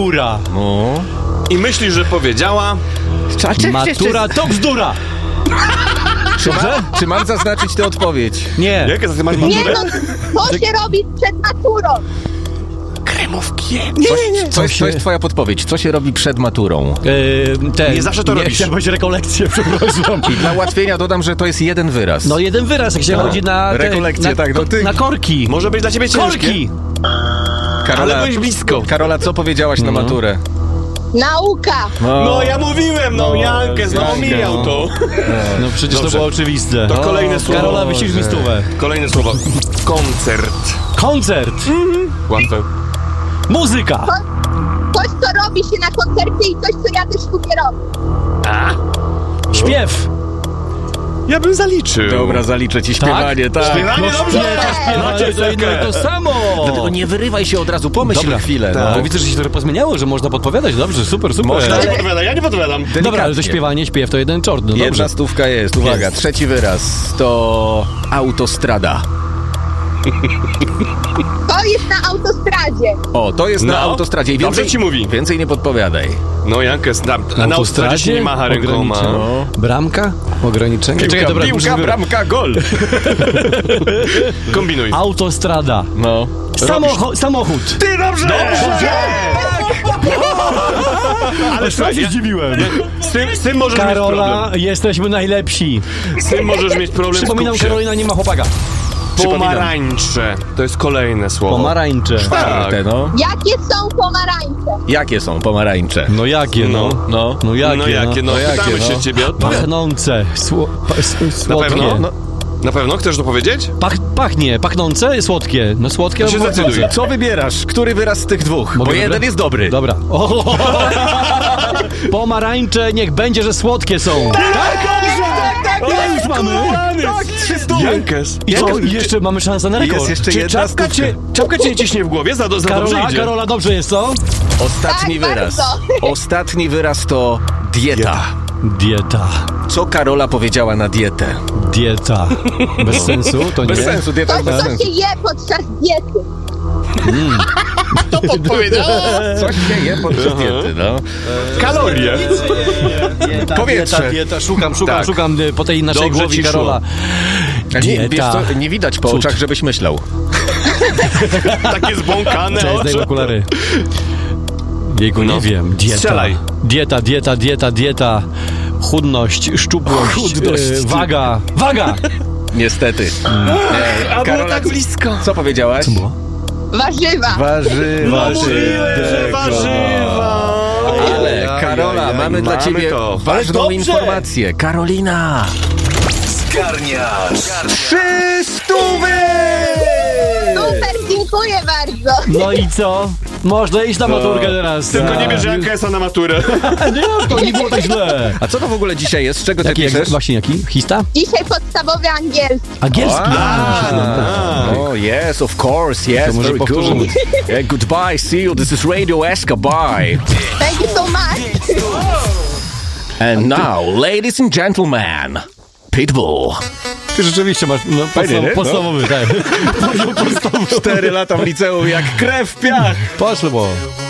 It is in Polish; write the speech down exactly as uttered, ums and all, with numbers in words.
matura. No. I myślisz, że powiedziała... Matura to bzdura. Czy, ma, czy mam zaznaczyć tę odpowiedź? Nie. Jakie ty masz Nie maturę? no, co się robi przed maturą? Kremówki. Coś, coś, to jest twoja podpowiedź. Co się robi przed maturą? Yy, ten, Nie zawsze to nie, robisz. Chciałbyś rekolekcję, przepraszam. I dla ułatwienia dodam, że to jest jeden wyraz. No jeden wyraz, jak się No. chodzi na... te- Rekolekcje, na, tak, no ty- Na korki. Może być dla ciebie ciężkie. Korki. Karola, Ale byłeś blisko. Karola, co powiedziałaś na maturę? Nauka. No ja mówiłem, no, No, Jankę, znowu Jankę, mijał no. to. No przecież Dobrze. to było oczywiste. To kolejne słowo. Karola, wyścig mi stówę. Kolejne słowo. Koncert. Koncert. Łatwe. Muzyka. Coś, co robi się na koncercie i coś, co ja też lubię robić. A? Śpiew. Ja bym zaliczył. Dobra, zaliczę ci śpiewanie, tak. Śpiewanie, No dobrze. śpiewanie to jedno i to samo. Dlatego nie wyrywaj się od razu, pomyśl Dobra. chwilę. Tak. No. Bo widzę, że się trochę pozmieniało, że można podpowiadać. Dobrze, super, super. Można. Ja nie podpowiadam, ja nie podpowiadam. Dobra, ale to śpiewanie, śpiew to jeden czort. No Jedna dobrze. stówka jest, uwaga, Jest. trzeci wyraz to autostrada. To jest na autostradzie. O, to jest na No. autostradzie. I Dobrze więcej, ci mówi. Więcej nie podpowiadaj. No Jankę, na, na autostradzie się nie macha rękoma. Ograniczenie. Bramka? Ograniczenie? Piłka, Czekaj, dobra, piłka, muszę wybrać. bramka, gol. Kombinuj. Autostrada. No. Samocho- samochód. Ty dobrze! Dobrze! Ale co się zdziwiłem. Z tym, z tym możesz mieć Karola, problem. jesteśmy najlepsi. Z tym możesz mieć problem. Przypominam, skup się. Karolina nie ma chłopaka. Pomarańcze. To jest kolejne słowo. Pomarańcze. Czwarte, no. Jakie są pomarańcze? Jakie są pomarańcze? No jakie, no? No. No. No jakie, No jakie, no, No jakie, pytamy no. się ciebie o to. Pachnące, sło- pa- s- słodkie. pewno? No. Na pewno? Chcesz to powiedzieć? Pach, pachnie, pachnące, słodkie. No słodkie To się albo zdecyduj. pachnące. Co wybierasz? Który wyraz z tych dwóch? Mogę Bo jeden wybrać? jest dobry. Dobra. O, pomarańcze niech będzie, że słodkie są. Tak, tak, tak, tak, już mamy. Tak, trzy stówy. Jankes. I co, i jeszcze mamy szansę na rekord. Jest jeszcze Czy jedna czapka stówka. cię, czapka cię nie ciśnie w głowie? Za, za dobrze Karola, idzie. Karola, dobrze jest, co? Ostatni Tak, wyraz. bardzo. Ostatni wyraz to dieta. Dieta. Co Karola powiedziała na dietę? Dieta. Bez sensu? To nie? Bez sensu, dieta Coś, jest bez co sensu. się je podczas diety. To podpowiedziało? Coś się je podczas diety, no. Kalorie. Dieta, Powietrze. dieta, dieta. Szukam, szukam, Tak. szukam y, po tej naszej Dobrze głowie ci szło. Karola. A nie, wiesz Dieta. co, nie widać po Cud. oczach, żebyś myślał. Takie zbłąkane Cześć, zdejmę oczy. okulary. Jejku, No. nie wiem. Dieta. Strzelaj. Dieta, dieta, dieta, dieta. Chudność, szczupłość, Chudność, y, ty. waga. Waga! Niestety. Nie, A było tak blisko. co powiedziałaś? Co było? Warzywa. Warzywa. No mówiłem, że warzywa. Ale Karola, Ajajaj, mamy dla mamy ciebie to. ważną dobrze. informację. Karolina! Zgarniasz. Trzy stówy! Super, dziękuję bardzo. No i co? Można iść na maturkę teraz. Tylko nie bierz Jankesa na maturę. Nie, to nie było tak źle. A co to w ogóle dzisiaj jest? Z czego ty Jaki, jak, piszesz? właśnie jaki? Hista? Dzisiaj podstawowy angielski. Angielski. Oh, yes, of course, yes, To może very good. powtórzymy. Yeah, goodbye, see you, this is Radio Escobar. Thank you so much. And now, ladies and gentlemen, Pitbull. Ty rzeczywiście masz no, Fajnie, podstaw, nie? No. podstawowy, tak. Poziom podstawowy. Cztery lata w liceum jak krew w piach. Poszło.